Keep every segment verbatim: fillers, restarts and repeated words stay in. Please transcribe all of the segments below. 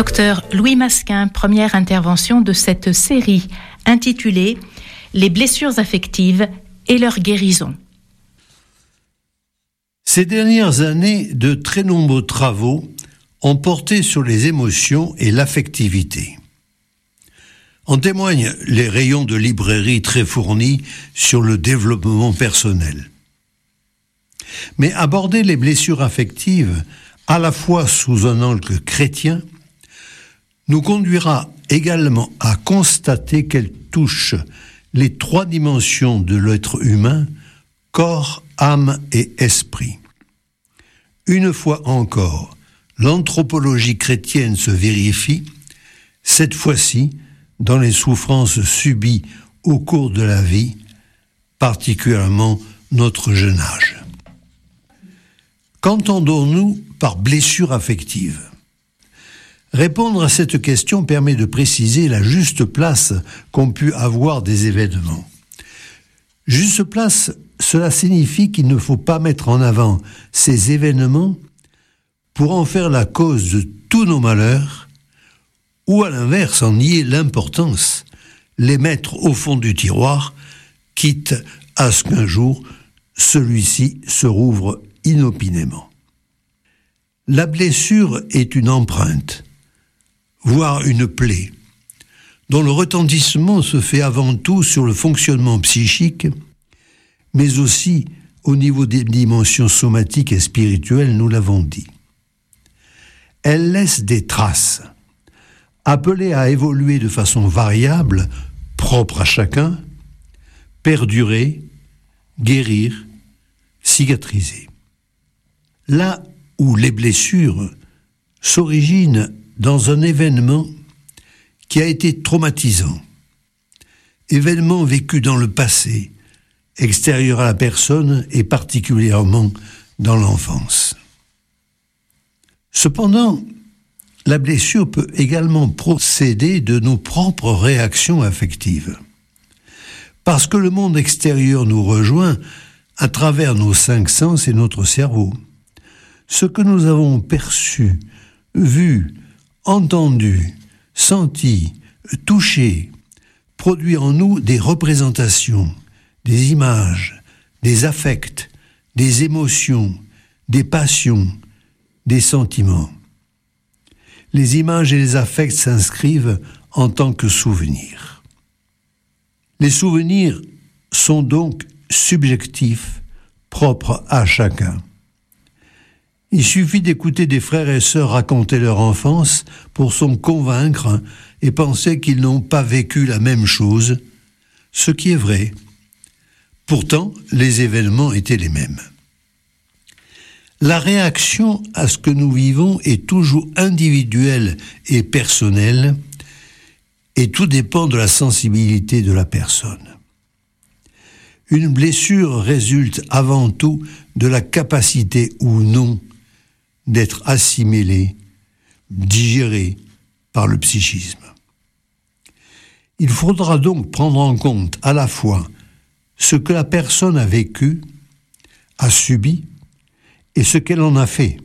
Docteur Louis Masquin, première intervention de cette série intitulée « Les blessures affectives et leur guérison ». Ces dernières années, de très nombreux travaux ont porté sur les émotions et l'affectivité. En témoignent les rayons de librairie très fournis sur le développement personnel. Mais aborder les blessures affectives à la fois sous un angle chrétien nous conduira également à constater qu'elles touchent les trois dimensions de l'être humain, corps, âme et esprit. Une fois encore, l'anthropologie chrétienne se vérifie, cette fois-ci dans les souffrances subies au cours de la vie, particulièrement notre jeune âge. Qu'entendons-nous par blessure affective ? Répondre à cette question permet de préciser la juste place qu'ont pu avoir des événements. Juste place, cela signifie qu'il ne faut pas mettre en avant ces événements pour en faire la cause de tous nos malheurs, ou à l'inverse en nier l'importance, les mettre au fond du tiroir, quitte à ce qu'un jour celui-ci se rouvre inopinément. La blessure est une empreinte, voire une plaie, dont le retentissement se fait avant tout sur le fonctionnement psychique, mais aussi au niveau des dimensions somatiques et spirituelles, nous l'avons dit. Elle laisse des traces, appelées à évoluer de façon variable, propre à chacun, perdurer, guérir, cicatriser. Là où les blessures s'originent dans un événement qui a été traumatisant, événement vécu dans le passé, extérieur à la personne et particulièrement dans l'enfance. Cependant, la blessure peut également procéder de nos propres réactions affectives. Parce que le monde extérieur nous rejoint à travers nos cinq sens et notre cerveau. Ce que nous avons perçu, vu, entendu, senti, touché, produit en nous des représentations, des images, des affects, des émotions, des passions, des sentiments. Les images et les affects s'inscrivent en tant que souvenirs. Les souvenirs sont donc subjectifs, propres à chacun. Il suffit d'écouter des frères et sœurs raconter leur enfance pour s'en convaincre et penser qu'ils n'ont pas vécu la même chose, ce qui est vrai. Pourtant, les événements étaient les mêmes. La réaction à ce que nous vivons est toujours individuelle et personnelle, et tout dépend de la sensibilité de la personne. Une blessure résulte avant tout de la capacité ou non d'être assimilée, digérée par le psychisme. Il faudra donc prendre en compte à la fois ce que la personne a vécu, a subi, et ce qu'elle en a fait.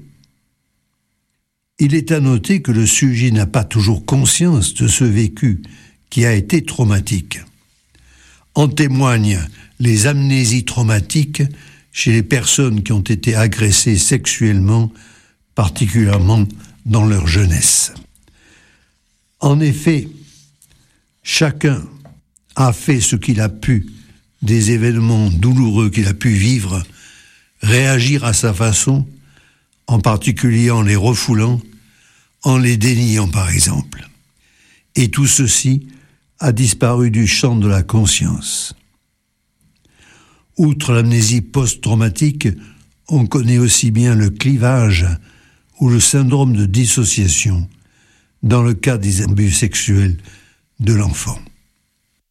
Il est à noter que le sujet n'a pas toujours conscience de ce vécu qui a été traumatique. En témoignent les amnésies traumatiques chez les personnes qui ont été agressées sexuellement, particulièrement dans leur jeunesse. En effet, chacun a fait ce qu'il a pu des événements douloureux qu'il a pu vivre, réagir à sa façon, en particulier en les refoulant, en les déniant par exemple. Et tout ceci a disparu du champ de la conscience. Outre l'amnésie post-traumatique, on connaît aussi bien le clivage ou le syndrome de dissociation dans le cas des abus sexuels de l'enfant.